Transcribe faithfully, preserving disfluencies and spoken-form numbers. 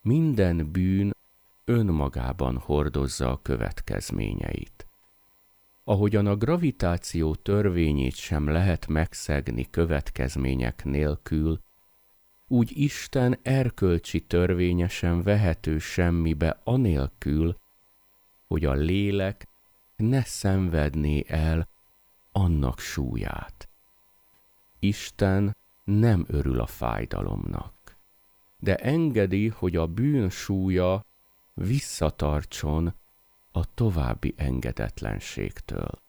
minden bűn önmagában hordozza a következményeit. Ahogyan a gravitáció törvényét sem lehet megszegni következmények nélkül, úgy Isten erkölcsi törvénye sem vehető semmibe anélkül, hogy a lélek ne szenvedné el annak súlyát. Isten nem örül a fájdalomnak, de engedi, hogy a bűn súlya visszatartson a további engedetlenségtől.